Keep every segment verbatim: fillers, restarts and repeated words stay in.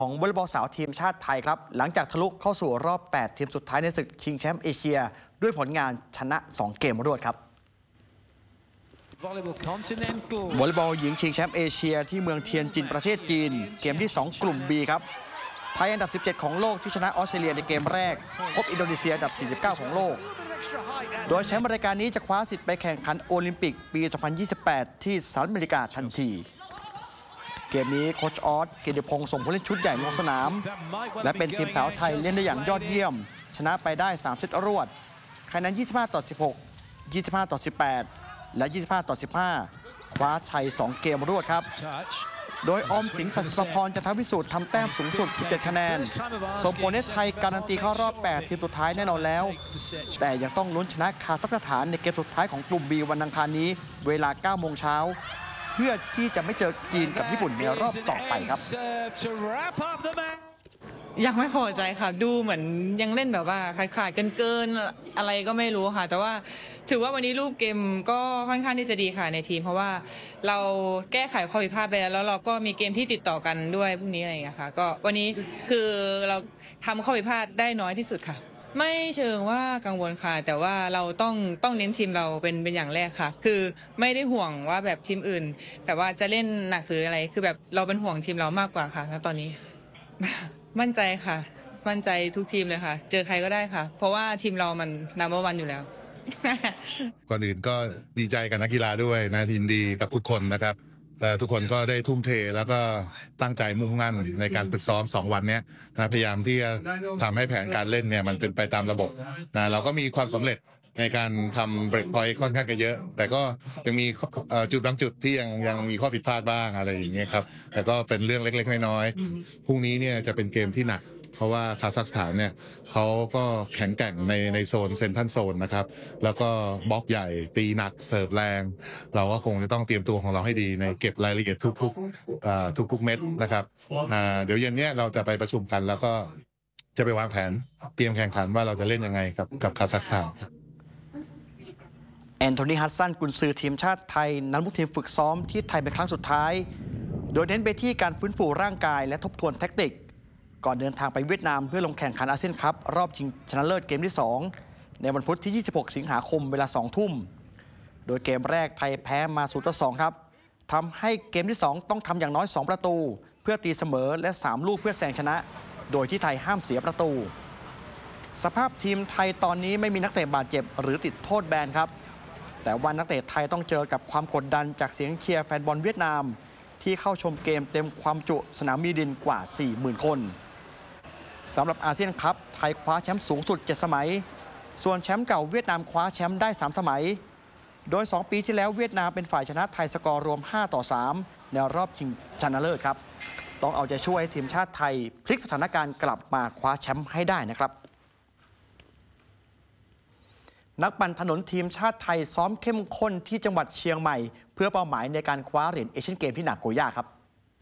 ของวอลเลย์บอลสาวทีมชาติไทยครับหลังจากทะลุเข้าสู่รอบแปดทีมสุดท้ายในศึกชิงแชมป์เอเชียด้วยผลงานชนะสองเกมรวดครับวอลเลย์บอลหญิงชิงแชมป์เอเชียที่เมืองเทียนจินประเทศจีนเกมที่สองกลุ่ม B ครับไทยอันดับสิบเจ็ดของโลกที่ชนะออสเตรเลียในเกมแรกพบอินโดนีเซียอันดับสี่สิบเก้าของโลกโดยแชมป์รายการนี้จะคว้าสิทธิ์ไปแข่งขันโอลิมปิกปีสองพันยี่สิบแปดที่สหรัฐอเมริกาทันทีเกมนี้โค้ชออสเกียรติพงศ์ส่งผู้เล่นชุดใหญ่ลงสนามและเป็นทีมสาวไทยเล่นได้อย่างยอดเยี่ยมชนะไปได้สามเซตรวดคะแนนยี่สิบห้าต่อสิบหก ยี่สิบห้าต่อสิบแปดและยี่สิบห้าต่อสิบห้าคว้าชัยสองเกมรวดครับโดยออมสิงห์ สัสพรจะทำพิสูจน์ทำแต้มสูงสุดสิบเจ็ดคะแนนสมผลให้ไทยการันตีเข้ารอบแปดทีมสุดท้ายแน่นอนแล้วแต่ยังต้องลุ้นชนะคาซัคสถานในเกมสุดท้ายของกลุ่ม B วันอังคารนี้เวลาเก้าโมงเช้าเพื่อที่จะไม่เจอจีนกับญี่ปุ่นในรอบต่อไปครับยังไม่พอใจค่ะดูเหมือนยังเล่นแบบว่าขาดๆเกินๆอะไรก็ไม่รู้ค่ะแต่ว่าถือว่าวันนี้รูปเกมก็ค่อนข้างที่จะดีค่ะในทีมเพราะว่าเราแก้ไขข้อผิดพลาดไปแล้วแล้วเราก็มีเกมที่ติดต่อกันด้วยพรุ่งนี้อะไรอย่างเงี้ยค่ะก็วันนี้คือเราทำข้อผิดพลาดได้น้อยที่สุดค่ะไม่เชิงว่ากังวลค่ะแต่ว่าเราต้องต้องเน้นทีมเราเป็นเป็นอย่างแรกค่ะคือไม่ได้ห่วงว่าแบบทีมอื่นแบบว่าจะเล่นหนักหรืออะไรคือแบบเราเป็นห่วงทีมเรามากกว่าค่ะณตอนนี้ มั่นใจค่ะมั่นใจทุกทีมเลยค่ะเจอใครก็ได้ค่ะเพราะว่าทีมเรามันนัมเบอร์วันอยู่แล้วก่อนอื่นก็ดีใจกับนักกีฬาด้วยนะยินดีกับทุกคนนะครับทุกคนก็ได้ทุ่มเทแล้วก็ตั้งใจมุ่งมั่นในการฝึกซ้อมสองวันนี้นะพยายามที่จะทำให้แผนการเล่นเนี่ยมันเป็นไปตามระบบนะเราก็มีความสำเร็จในการทำเบรกพอยต์ค่อนข้างเยอะแต่ก็ยังมีจุดบางจุดที่ยังยังมีข้อผิดพลาดบ้างอะไรอย่างเงี้ยครับแต่ก็เป็นเรื่องเล็กๆน้อยๆพรุ่งนี้เนี่ยจะเป็นเกมที่หนักเพราะว่าคาซัคสถานเนี่ยเขาก็แข็งแกร่งในในโซนเซนทันโซนนะครับแล้วก็บล็อกใหญ่ตีหนักเสิร์ฟแรงเราก็คงจะต้องเตรียมตัวของเราให้ดีในเก็บรายละเอียดทุกๆทุกๆเม็ดนะครับเดี๋ยวเย็นนี้เราจะไปประชุมกันแล้วก็จะไปวางแผนเตรียมแข่งขันว่าเราจะเล่นยังไงกับกับคาซัคสถานแอนโทนี ฮัดสันกุนซือทีมชาติไทยนำลูกทีมฝึกซ้อมที่ไทยเป็นครั้งสุดท้ายโดยเน้นไปที่การฟื้นฟูร่างกายและทบทวนแทคติกก่อนเดินทางไปเวียดนามเพื่อลงแข่งขันอาเซียนคัพรอบชิงชนะเลิศเกมที่สองในวันพุธที่ยี่สิบหกสิงหาคมเวลาสองทุ่มโดยเกมแรกไทยแพ้มาศูนย์ต่อสองครับทำให้เกมที่สองต้องทำอย่างน้อยสองประตูเพื่อตีเสมอและสามลูกเพื่อแซงชนะโดยที่ไทยห้ามเสียประตูสภาพทีมไทยตอนนี้ไม่มีนักเตะบาดเจ็บหรือติดโทษแบนครับแต่ว่านักเตะไทยต้องเจอกับความกดดันจากเสียงเชียร์แฟนบอลเวียดนามที่เข้าชมเกมเต็มความจุสนามมีดินกว่า สี่หมื่น คนสำหรับอาเซียนคัพไทยคว้าแชมป์สูงสุดเจ็ดสมัยส่วนแชมป์เก่าเวียดนามคว้าแชมป์ได้สามสมัยโดยสองปีที่แล้วเวียดนามเป็นฝ่ายชนะไทยสกอร์รวมห้าต่อสามในรอบชิงชนะเลิศครับต้องเอาใจช่วยให้ทีมชาติไทยพลิกสถานการณ์กลับมาคว้าแชมป์ให้ได้นะครับนักปั่นถนนทีมชาติไทยซ้อมเข้มข้นที่จังหวัดเชียงใหม่เพื่อเป้าหมายในการคว้าเหรียญเอเชียนเกมที่นาโกย่าครับ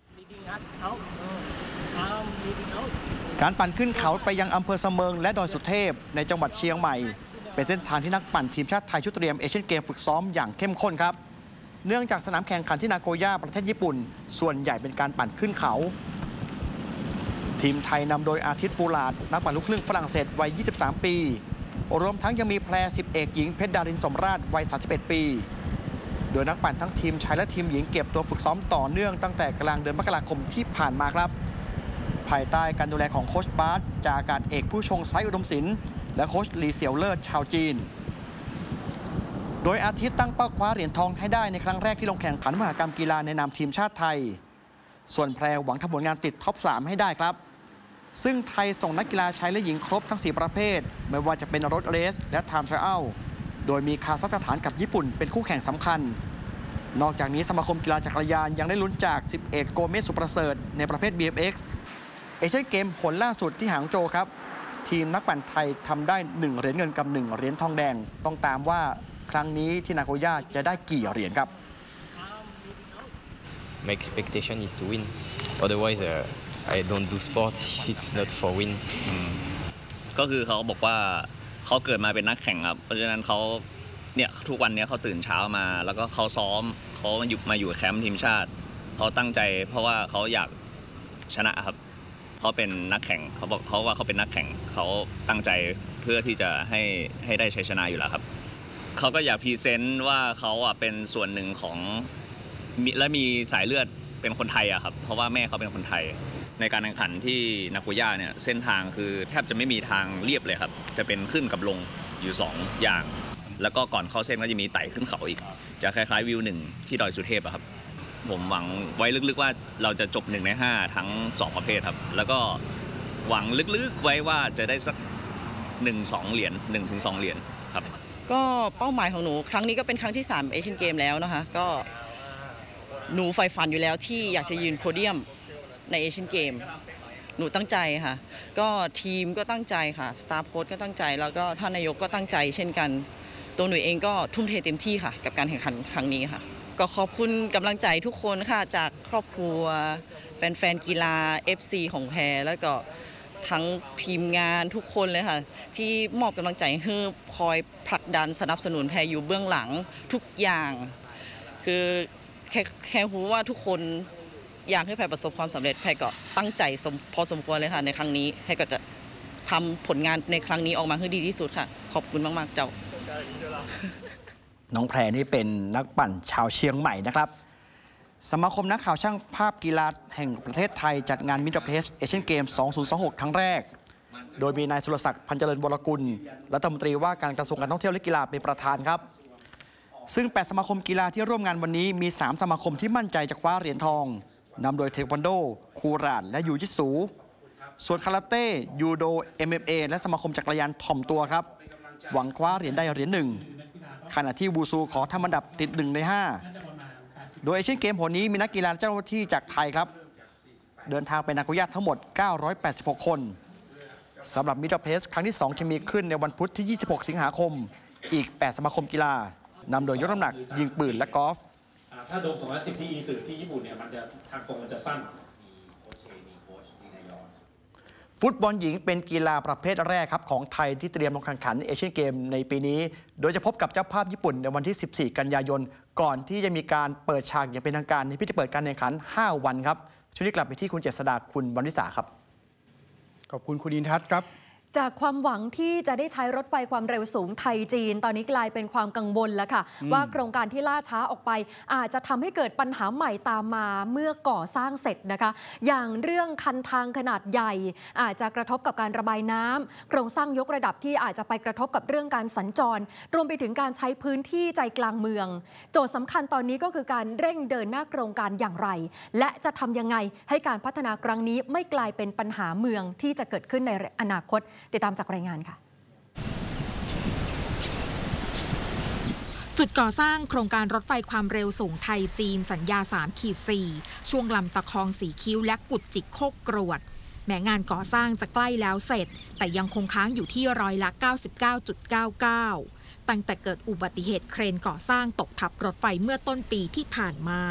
การปั่นขึ้นเขาไปยังอำเภอเสมิงและดอยสุเทพในจังหวัดเชียงใหม่เป็นเส้นทางที่นักปั่นทีมชาติไทยชุดเตรียมเอเชียนเกมฝึกซ้อมอย่างเข้มข้นครับเนื่องจากสนามแข่งขันที่นาโกย่าประเทศญี่ปุ่นส่วนใหญ่เป็นการปั่นขึ้นเขาทีมไทยนำโดยอาทิตย์ปูลาดนักปั่นลูกครึ่งฝรั่งเศสวัยยี่สิบสามปีรวมทั้งยังมีแพรสิบเอกหญิงเพชรดารินสมราชวัยสามสิบเอ็ดปีโดยนักปั่นทั้งทีมชายและทีมหญิงเก็บตัวฝึกซ้อมต่อเนื่องตั้งแต่กลางเดือนมกราคมที่ผ่านมาครับภายใต้การดูแลของโค้ชบาสจากอากาศเอกผู้ชงไซอุดมศิลป์และโค้ชลีเซียวเลิศชาวจีนโดยอาทิตย์ตั้งเป้าคว้าเหรียญทองให้ได้ในครั้งแรกที่ลงแข่งขันมหกรรมกีฬาในนามทีมชาติไทยส่วนแพรหวังทำผลงานติดท็อปสามให้ได้ครับซึ่งไทยส่งนักกีฬาชายและหญิงครบทั้งสี่ประเภทไม่ว่าจะเป็นรถเรสและไทม์ทรอัลโดยมีคาซัคสถานกับญี่ปุ่นเป็นคู่แข่งสำคัญนอกจากนี้สมาคมกีฬาจักรยานยังได้ลุ้นจากสิบเอกโกเมสสุประเสริฐในประเภท บี เอ็ม เอ็กซ์ เอเชียนเกมผลล่าสุดที่หางโจวครับทีมนักปั่นไทยทำได้หนึ่งเหรียญเงินกับหนึ่งเหรียญทองแดงต้องตามว่าครั้งนี้ที่นาโกย่าจะได้กี่เหรียญครับ My expectation is to win. Otherwise, uh, I don't do sport if it's not for win. ก็คือเขาบอกว่าเขาเกิดมาเป็นนักแข่งครับเพราะฉะนั้นเขาเนี่ยทุกวันนี้เขาตื่นเช้ามาแล้วก็เขาซ้อมเขามาอยู่มาอยู่แคมป์ทีมชาติเขาตั้งใจเพราะว่าเขาอยากชนะครับเขาเป็นนักแข่งเขาบอกเขาว่าเขาเป็นนักแข่งเขาตั้งใจเพื่อที่จะให้ให้ได้ชัยชนะอยู่แล้วครับเขาก็อยากพรีเซนต์ว่าเขาอ่ะเป็นส่วนหนึ่งของและมีสายเลือดเป็นคนไทยอะครับเพราะว่าแม่เขาเป็นคนไทยในการแข่งขันที่นาโกย่าเนี่ยเส้นทางคือแทบจะไม่มีทางเรียบเลยครับจะเป็นขึ้นกับลงอยู่สองอย่างแล้วก็ก่อนเข้าเส้นก็จะมีไต่ขึ้นเขาอีกจะคล้ายๆวิวหนึ่งที่ดอยสุเทพอะครับผมหวังไว้ลึกๆว่าเราจะจบหนึ่งในห้าทั้งสองประเภทครับแล้วก็หวังลึกๆไว้ว่าจะได้สักหนึ่งสองเหรียญหนึ่งถึงสองเหรียญครับก็เป้าหมายของหนูครั้งนี้ก็เป็นครั้งที่สามเอเชียนเกมแล้วนะคะก็หนูใฝ่ฝันอยู่แล้วที่อยากจะยืนโพเดียมในเอเชียนเกมหนูตั้งใจค่ะก็ทีมก็ตั้งใจค่ะสตาฟโค้ชก็ตั้งใจแล้วก็ท่านนายกก็ตั้งใจเช่นกันตัวหนูเองก็ทุ่มเทเต็มที่ค่ะกับการแข่งขันครั้งนี้ค่ะก็ขอบคุณกำลังใจทุกคนค่ะจากครอบครัวแฟนๆกีฬา เอฟ ซี ของแพรแล้วก็ทั้งทีมงานทุกคนเลยค่ะที่มอบกำลังใจให้คอยผลักดันสนับสนุนแพรอยู่เบื้องหลังทุกอย่างคือแค่แค่รู้ว่าทุกคนอยากให้แพรประสบความสำเร็จแพรก็ตั้งใจพอสมควรเลยค่ะในครั้งนี้แพรก็จะทำผลงานในครั้งนี้ออกมาให้ดีที่สุดค่ะขอบคุณมากๆเจ้าน้องแพรนี่เป็นนักปั่นชาวเชียงใหม่นะครับสมาคมนักข่าวช่างภาพกีฬาแห่งประเทศไทยจัดงานมิสเตอร์เพสเอเชียนเกมสองพันยี่สิบหกครั้งแรกโดยมีนายสุรศักดิ์พันเจริญวรกุลรัฐมนตรีว่าการกระทรวงการท่องเที่ยวและกีฬาเป็นประธานครับซึ่งแปดสมาคมกีฬาที่ร่วมงานวันนี้มีสามสมาคมที่มั่นใจจะคว้าเหรียญทองนำโดยเทควันโดคูราดและยูจิตสูส่วนคาราเต้ยูโด เอ็ม เอ็ม เอ และสมาคมจักรยานถ่อมตัวครับหวังคว้าเหรียญใดเหรียญหนึ่งขณะที่วูซูขอทำอันดับติดหนึ่งในห้าโดยเอเชียนเกมผลนี้มีนักกีฬาเจ้าหน้าที่จากไทยครับเดินทางไปนาโกย่าทั้งหมดเก้าร้อยแปดสิบหกคนสำหรับมิสเตอร์เพสครั้งที่สองจะมีขึ้นในวันพุธที่ยี่สิบหกสิงหาคมอีกแปดสมาคมกีฬานำโดยยกน้ำหนักยิงปืนและกอล์ฟถ้าโดมสองร้อยสิบที่อีสึที่ญี่ปุ่นเนี่ยมันจะทางตรงมันจะสั้นฟุตบอลหญิงเป็นกีฬาประเภทแรกครับของไทยที่เตรียมลงแข่งขันเอเชียนเกมในปีนี้โดยจะพบกับเจ้าภาพญี่ปุ่นในวันที่สิบสี่กันยายนก่อนที่จะมีการเปิดฉากอย่างเป็นทางการในพิธีเปิดการแข่งขันห้าวันครับช่วงนี้กลับไปที่คุณเจษฎาคุณวรรณิสาครับขอบคุณคุณอินทัศน์ครับจากความหวังที่จะได้ใช้รถไฟความเร็วสูงไทยจีนตอนนี้กลายเป็นความกังวลแล้วค่ะว่าโครงการที่ล่าช้าออกไปอาจจะทำให้เกิดปัญหาใหม่ตามมาเมื่อก่อสร้างเสร็จนะคะอย่างเรื่องคันทางขนาดใหญ่อาจจะกระทบกับการระบายน้ำโครงสร้างยกระดับที่อาจจะไปกระทบกับเรื่องการสัญจรรวมไปถึงการใช้พื้นที่ใจกลางเมืองโจทย์สำคัญตอนนี้ก็คือการเร่งเดินหน้าโครงการอย่างไรและจะทำยังไงให้การพัฒนาครั้งนี้ไม่กลายเป็นปัญหาเมืองที่จะเกิดขึ้นในอนาคตติดตามจากรายงานจุดก่อสร้างโครงการรถไฟความเร็วสูงไทยจีนสัญญา สามขีดสี่ ช่วงลำตะคองสีคิ้วและกุดจิกโคกกรวดแม้งานก่อสร้างจะใกล้แล้วเสร็จแต่ยังคงค้างอยู่ที่ร้อยละ เก้าสิบเก้าจุดเก้าเก้า ตั้งแต่เกิดอุบัติเหตุเครนก่อสร้างตกทับรถไฟเมื่อต้นปีที่ผ่านมา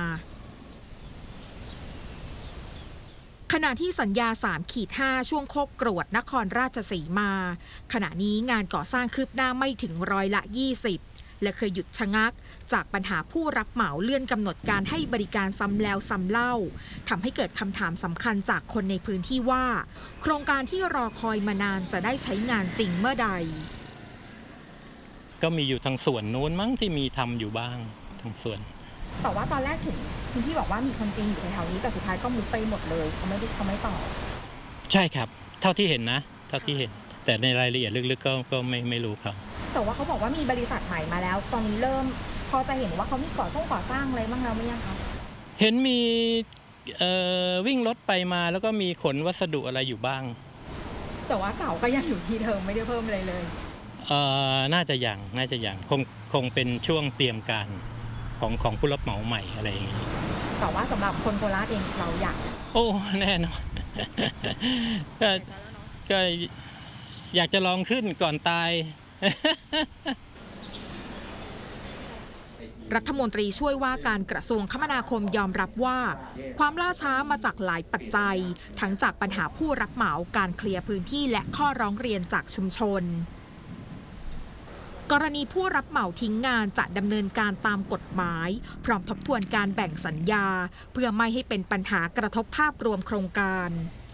ขณะที่สัญญา สามขีดห้า ช่วงโคกกรวดนครราชสีมาขณะนี้งานก่อสร้างคืบหน้าไม่ถึงร้อยละ ยี่สิบ และเคยหยุดชะงักจากปัญหาผู้รับเหมาเลื่อนกำหนดการให้บริการซ้ำแล้วซ้ำเล่าทำให้เกิดคำถามสำคัญจากคนในพื้นที่ว่าโครงการที่รอคอยมานานจะได้ใช้งานจริงเมื่อใดก็มีอยู่ทางส่วนโน้นมั้งที่มีทำอยู่บ้างทางส่วนแต่ว่าตอนแรกถึงคุณพี่บอกว่ามีคนจีนอยู่แถวนี้แต่สุดท้ายก็มุดไปหมดเลยเขาไม่ได้เขาไม่ตอบใช่ครับเท่าที่เห็นนะเท่าที่เห็นแต่ในรายละเอียดลึกๆก็ก็ไม่ไม่รู้ครับแต่ว่าเขาบอกว่ามีบริษัทใหม่มาแล้วตอนนี้เริ่มพอจะเห็นว่าเขามีก่อสร้างก่อสร้างอะไรบ้างแล้วไหมยังคะเห็นมีวิ่งรถไปมาแล้วก็มีขนวัสดุอะไรอยู่บ้างแต่ว่าเสาก็ยังอยู่ที่เดิมไม่ได้เพิ่มอะไรเลยเอ่อน่าจะยังน่าจะยังคงคงเป็นช่วงเตรียมการของของผู้รับเหมาใหม่อะไรอย่างนี้แต่ว่าสำหรับคนโคราชเองเราอยากโอ้แน่นอนก็ก็อยากจะลองขึ้นก่อนตายรัฐมนตรีช่วยว่าการกระทรวงคมนาคมยอมรับว่าความล่าช้ามาจากหลายปัจจัยทั้งจากปัญหาผู้รับเหมาการเคลียร์พื้นที่และข้อร้องเรียนจากชุมชนกรณีผู้รับเหมาทิ้งงานจะดำเนินการตามกฎหมายพร้อมทบทวนการแบ่งสัญญาเพื่อไม่ให้เป็นปัญหากระทบภาพรวมโครงการ